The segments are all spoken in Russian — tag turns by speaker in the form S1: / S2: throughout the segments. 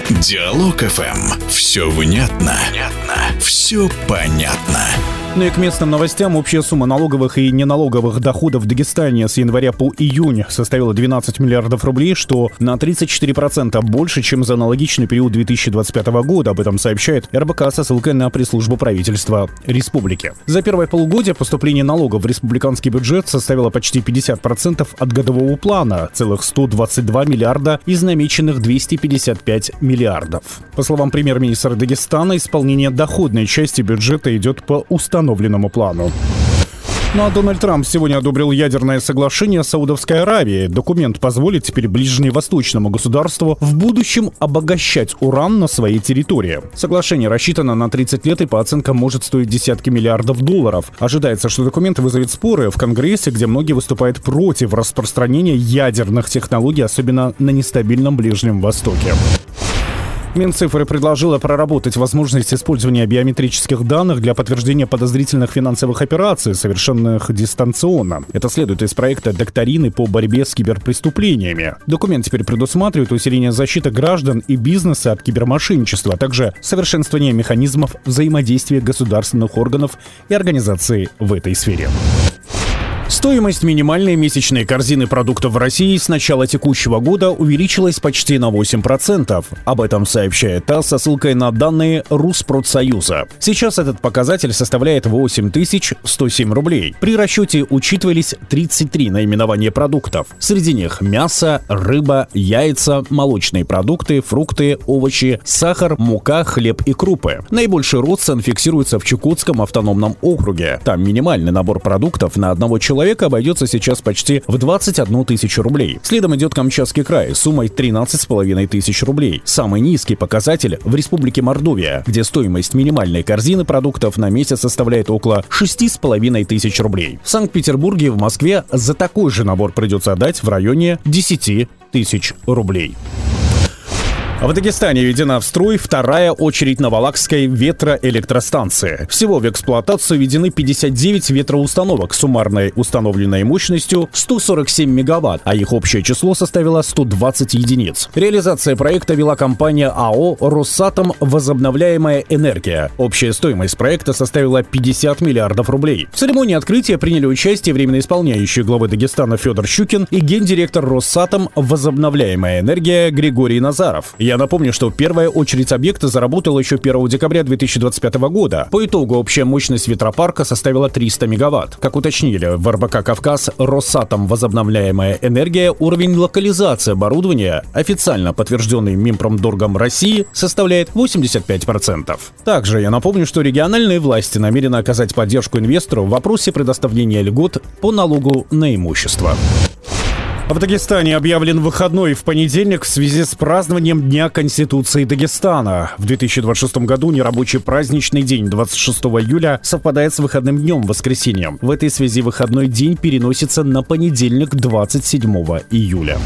S1: Диалог ФМ. Все внятно. Все понятно.
S2: Ну и к местным новостям. Общая сумма налоговых и неналоговых доходов в Дагестане с января по июнь составила 12 миллиардов рублей, что на 34% больше, чем за аналогичный период 2025 года. Об этом сообщает РБК со ссылкой на пресс-службу правительства республики. За первое полугодие поступление налогов в республиканский бюджет составило почти 50% от годового плана, целых 122 миллиарда из намеченных 255 миллиардов. По словам премьер-министра Дагестана, исполнение доходной части бюджета идет по установленному плану. Ну а Дональд Трамп сегодня одобрил ядерное соглашение с Саудовской Аравией. Документ позволит теперь ближневосточному государству в будущем обогащать уран на своей территории. Соглашение рассчитано на 30 лет и по оценкам может стоить десятки миллиардов долларов. Ожидается, что документ вызовет споры в Конгрессе, где многие выступают против распространения ядерных технологий, особенно на нестабильном Ближнем Востоке. Минцифры предложила проработать возможность использования биометрических данных для подтверждения подозрительных финансовых операций, совершенных дистанционно. Это следует из проекта «Доктрины по борьбе с киберпреступлениями». Документ теперь предусматривает усиление защиты граждан и бизнеса от кибермошенничества, а также совершенствование механизмов взаимодействия государственных органов и организаций в этой сфере. Стоимость минимальной месячной корзины продуктов в России с начала текущего года увеличилась почти на 8%. Об этом сообщает ТАСС со ссылкой на данные Rusпродсоюза. Сейчас этот показатель составляет 8107 рублей. При расчете учитывались 33 наименования продуктов. Среди них мясо, рыба, яйца, молочные продукты, фрукты, овощи, сахар, мука, хлеб и крупы. Наибольший рост цен фиксируется в Чукотском автономном округе. Там минимальный набор продуктов на одного человека обойдется сейчас почти в 21 тысячу рублей. Следом идет Камчатский край с суммой 13,5 тысяч рублей. Самый низкий показатель в Республике Мордовия, где стоимость минимальной корзины продуктов на месяц составляет около 6,5 тысяч рублей. В Санкт-Петербурге и в Москве за такой же набор придется отдать в районе 10 тысяч рублей. В Дагестане введена в строй вторая очередь Новолакской ветроэлектростанции. Всего в эксплуатацию введены 59 ветроустановок с суммарной установленной мощностью 147 мегаватт, а их общее число составило 120 единиц. Реализация проекта вела компания АО «Россатом. Возобновляемая энергия». Общая стоимость проекта составила 50 миллиардов рублей. В церемонии открытия приняли участие временно исполняющий главы Дагестана Федор Щукин и гендиректор «Россатом. Возобновляемая энергия» Григорий Назаров. Я напомню, что первая очередь объекта заработала еще 1 декабря 2025 года. По итогу общая мощность ветропарка составила 300 мегаватт. Как уточнили в РБК «Кавказ», «Россатом. Возобновляемая энергия», уровень локализации оборудования, официально подтвержденный Минпромторгом России, составляет 85%. Также я напомню, что региональные власти намерены оказать поддержку инвестору в вопросе предоставления льгот по налогу на имущество. В Дагестане объявлен выходной в понедельник в связи с празднованием Дня Конституции Дагестана. В 2026 году нерабочий праздничный день 26 июля совпадает с выходным днем воскресеньем. В этой связи выходной день переносится на понедельник 27 июля.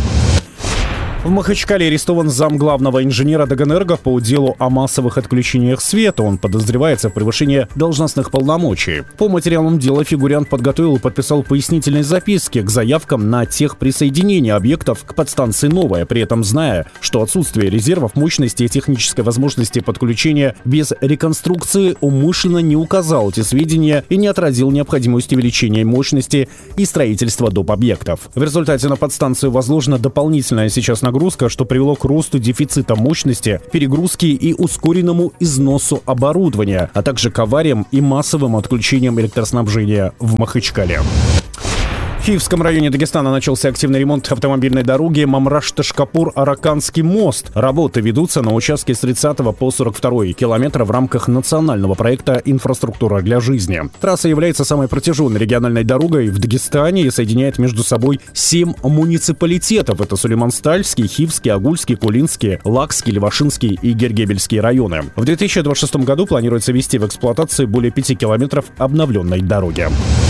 S2: В Махачкале арестован замглавного инженера Дагэнерго по делу о массовых отключениях света. Он подозревается в превышении должностных полномочий. По материалам дела фигурант подготовил и подписал пояснительные записки к заявкам на техприсоединение объектов к подстанции «Новая», при этом зная, что отсутствие резервов мощности и технической возможности подключения без реконструкции умышленно не указал эти сведения и не отразил необходимость увеличения мощности и строительства доп. Объектов. В результате на подстанцию возложена дополнительная сейчас нагрузка, что привело к росту дефицита мощности, перегрузки и ускоренному износу оборудования, а также к авариям и массовым отключениям электроснабжения в Махачкале. В Хивском районе Дагестана начался активный ремонт автомобильной дороги Мамраш-Ташкапур-Араканский мост. Работы ведутся на участке с 30 по 42 километра в рамках национального проекта «Инфраструктура для жизни». Трасса является самой протяженной региональной дорогой в Дагестане и соединяет между собой 7 муниципалитетов. Это Сулейман-Стальский, Хивский, Агульский, Кулинский, Лакский, Левашинский и Гергебельский районы. В 2026 году планируется ввести в эксплуатацию более 5 километров обновленной дороги.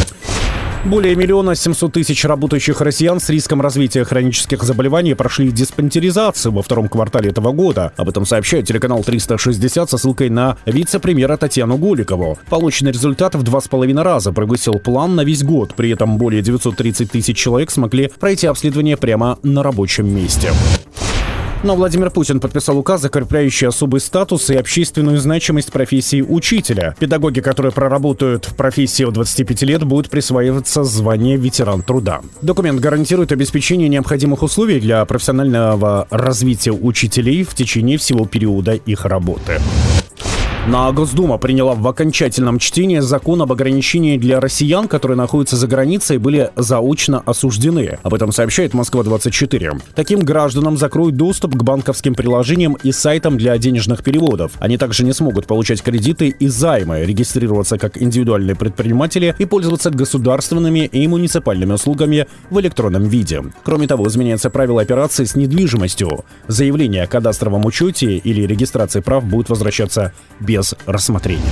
S2: Более 1 700 000 работающих россиян с риском развития хронических заболеваний прошли диспансеризацию во втором квартале этого года. Об этом сообщает телеканал 360 со ссылкой на вице-премьера Татьяну Голикову. Полученный результат в 2,5 раза превысил план на весь год. При этом более 930 000 человек смогли пройти обследование прямо на рабочем месте. Но Владимир Путин подписал указ, закрепляющий особый статус и общественную значимость профессии учителя. Педагоги, которые проработают в профессии от 25 лет, будут присваиваться звание ветеран труда. Документ гарантирует обеспечение необходимых условий для профессионального развития учителей в течение всего периода их работы. Госдума приняла в окончательном чтении закон об ограничении для россиян, которые находятся за границей и были заочно осуждены. Об этом сообщает Москва-24. Таким гражданам закроют доступ к банковским приложениям и сайтам для денежных переводов. Они также не смогут получать кредиты и займы, регистрироваться как индивидуальные предприниматели и пользоваться государственными и муниципальными услугами в электронном виде. Кроме того, изменяются правила операций с недвижимостью. Заявление о кадастровом учете или регистрации прав будет возвращаться без рассмотрения.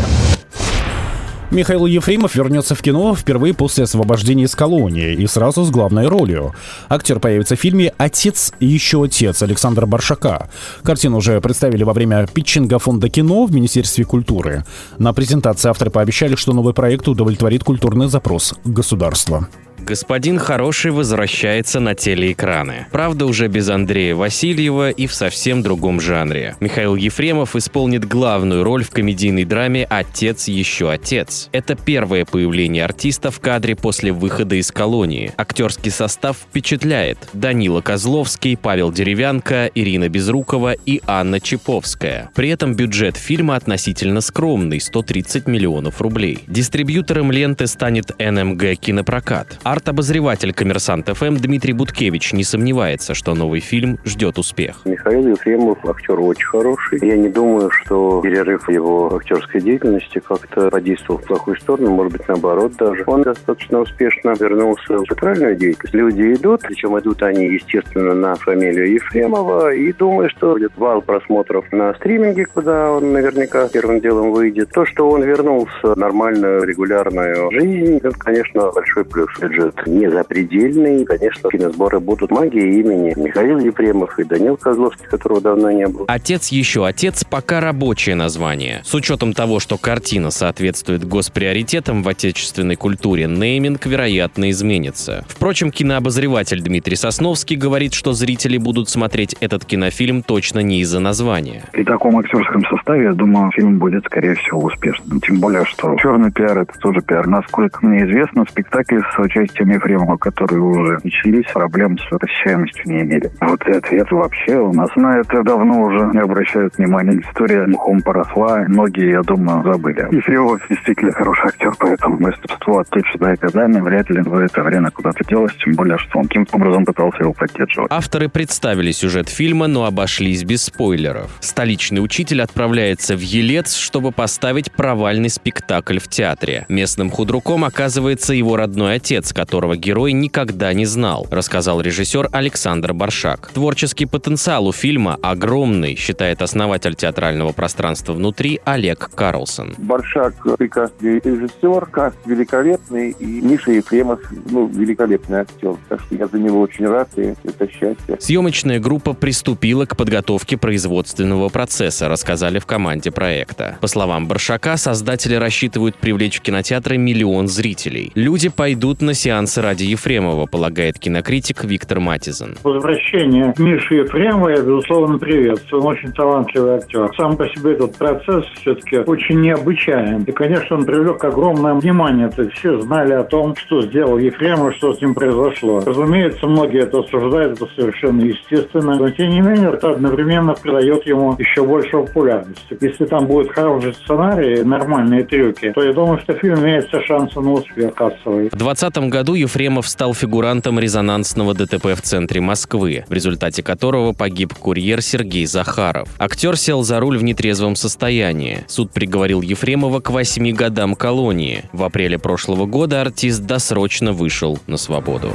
S2: Михаил Ефремов вернется в кино впервые после освобождения из колонии и сразу с главной ролью. Актер появится в фильме «Отец и еще отец» Александра Боршака. Картину уже представили во время питчинга фонда кино в Министерстве культуры. На презентации авторы пообещали, что новый проект удовлетворит культурный запрос государства.
S3: «Господин Хороший» возвращается на телеэкраны. Правда, уже без Андрея Васильева и в совсем другом жанре. Михаил Ефремов исполнит главную роль в комедийной драме «Отец еще отец». Это первое появление артиста в кадре после выхода из колонии. Актерский состав впечатляет. Данила Козловский, Павел Деревянко, Ирина Безрукова и Анна Чиповская. При этом бюджет фильма относительно скромный – 130 миллионов рублей. Дистрибьютором ленты станет НМГ «Кинопрокат». Арт-обозреватель «Коммерсант ФМ» Дмитрий Буткевич не сомневается, что новый фильм ждет успех.
S4: Михаил Ефремов актер очень хороший. Я не думаю, что перерыв его актерской деятельности как-то подействовал в плохую сторону, может быть, наоборот даже. Он достаточно успешно вернулся в театральную деятельность. Люди идут, причем идут они, естественно, на фамилию Ефремова, и думаю, что будет вал просмотров на стриминге, куда он наверняка первым делом выйдет. То, что он вернулся в нормальную, регулярную жизнь, это, конечно, большой плюс. Бюджет не запредельный. Конечно, киносборы будут. Магия имени Михаил Ефремов и Данил Козловский, которого давно не было.
S3: «Отец еще отец» пока рабочее название. С учетом того, что картина соответствует госприоритетам в отечественной культуре, нейминг, вероятно, изменится. Впрочем, кинообозреватель Дмитрий Сосновский говорит, что зрители будут смотреть этот кинофильм точно не из-за названия.
S5: При таком актерском составе, я думаю, фильм будет, скорее всего, успешным. Тем более, что черный пиар — это тоже пиар. Насколько мне известно, спектакли с участием Ефремова, которые уже начались, проблем с посещаемостью не имели. Вот и ответ вообще у нас на это давно уже не обращают внимания. История мухом поросла, многие, я думаю, забыли. Ефремов действительно хороший актер, поэтому мастерство отечественное годами вряд ли в это время куда-то делось, тем более, что он каким-то образом пытался его поддерживать.
S3: Авторы представили сюжет фильма, но обошлись без спойлеров. Столичный учитель отправляется в Елец, чтобы поставить провальный спектакль в театре. Местным худруком оказывается его родной отец, которого герой никогда не знал, рассказал режиссер Александр Боршак. Творческий потенциал у фильма огромный, считает основатель театрального пространства «Внутри» Олег Карлсон.
S6: Боршак прекрасный режиссер, каст великолепный, и Миша Ефремов, великолепный актер. Так что я за него очень рад, и это счастье.
S3: Съемочная группа приступила к подготовке производственного процесса, рассказали в команде проекта. По словам Боршака, создатели рассчитывают привлечь в кинотеатры 1 миллион зрителей. Люди пойдут на сеансы ради Ефремова, полагает кинокритик Виктор Матизен.
S7: Возвращение Миши Ефремова я, безусловно, приветствую. Он очень талантливый актер. Сам по себе этот процесс все-таки очень необычайный. И, конечно, он привлек огромное внимание. То есть все знали о том, что сделал Ефремов, что с ним произошло. Разумеется, многие это осуждают, это совершенно естественно. Но, тем не менее, это одновременно придает ему еще больше популярности. Если там будет хороший сценарий, нормальные трюки, то я думаю, что фильм имеет все шансы на успех кассовый.
S3: В 2020 году Ефремов стал фигурантом резонансного ДТП в центре Москвы, в результате которого погиб курьер Сергей Захаров. Актер сел за руль в нетрезвом состоянии. Суд приговорил Ефремова к 8 годам колонии. В апреле прошлого года артист досрочно вышел на свободу.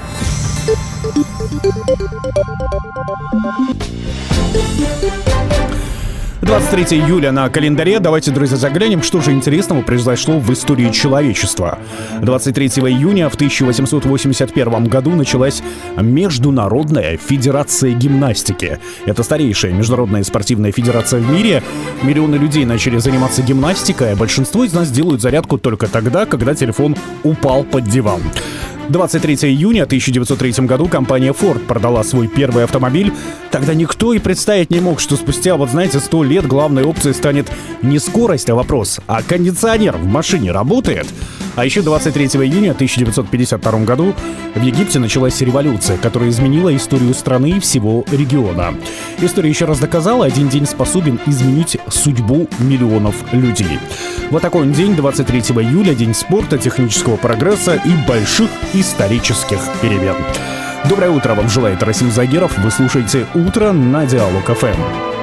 S2: 23 июля на календаре. Давайте, друзья, заглянем, что же интересного произошло в истории человечества. 23 июня в 1881 году началась Международная федерация гимнастики. Это старейшая международная спортивная федерация в мире. Миллионы людей начали заниматься гимнастикой, а большинство из нас делают зарядку только тогда, когда телефон упал под диван. 23 июня 1903 году компания Ford продала свой первый автомобиль. Тогда никто и представить не мог, что спустя, 100 лет главной опцией станет не скорость, а вопрос: а кондиционер в машине работает? А еще 23 июня 1952 году в Египте началась революция, которая изменила историю страны и всего региона. История еще раз доказала, один день способен изменить судьбу миллионов людей. Вот такой он день, 23 июля, день спорта, технического прогресса и больших исторических перемен. Доброе утро вам желает Расим Загиров. Вы слушаете «Утро» на Диалог ФМ.